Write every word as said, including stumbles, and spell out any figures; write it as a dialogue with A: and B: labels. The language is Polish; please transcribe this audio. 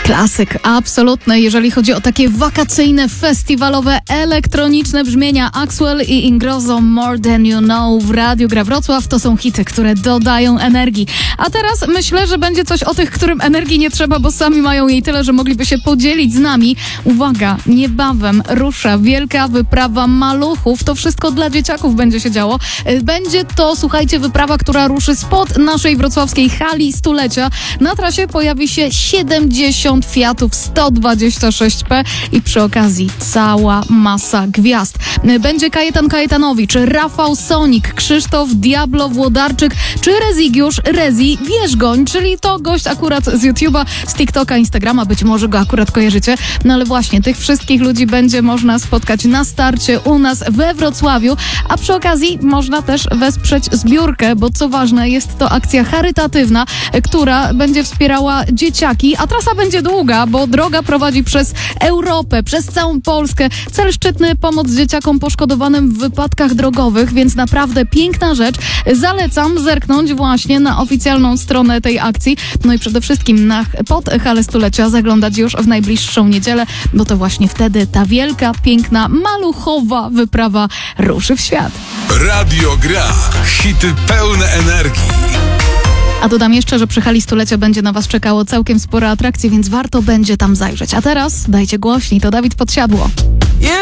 A: Klasyk absolutny, jeżeli chodzi o takie wakacyjne, festiwalowe, elektroniczne brzmienia. Axwell i Ingrosso, More Than You Know w Radiu Gra Wrocław. To są hity, które dodają energii. A teraz myślę, że będzie coś o tych, którym energii nie trzeba, bo sami mają jej tyle, że mogliby się podzielić z nami. Uwaga, niebawem rusza wielka wyprawa maluchów. To wszystko dla dzieciaków będzie się działo. Będzie to, słuchajcie, wyprawa, która ruszy spod naszej wrocławskiej hali stulecia. Na trasie pojawi się siedemdziesiąt Fiatów sto dwadzieścia sześć P i przy okazji cała masa gwiazd. Będzie Kajetan Kajetanowicz, Rafał Sonik, Krzysztof Diablo Włodarczyk czy Rezigiusz Rezi Wierzgoń, czyli to gość akurat z YouTube'a, z TikToka, Instagrama, być może go akurat kojarzycie. No ale właśnie tych wszystkich ludzi będzie można spotkać na starcie u nas we Wrocławiu, a przy okazji można też wesprzeć zbiórkę, bo co ważne, jest to akcja charytatywna, która będzie wspierała dzieciaki, a trasa będzie długa, bo droga prowadzi przez Europę, przez całą Polskę. Cel szczytny: pomoc dzieciakom poszkodowanym w wypadkach drogowych, więc naprawdę piękna rzecz. Zalecam zerknąć właśnie na oficjalną stronę tej akcji. No i przede wszystkim na, pod halę stulecia zaglądać już w najbliższą niedzielę, bo to właśnie wtedy ta wielka, piękna, maluchowa wyprawa ruszy w świat.
B: Radio Gra. Hity pełne energii.
A: A dodam jeszcze, że przy hali stulecia będzie na was czekało całkiem sporo atrakcji, więc warto będzie tam zajrzeć. A teraz dajcie głośniej, to Dawid Podsiadło.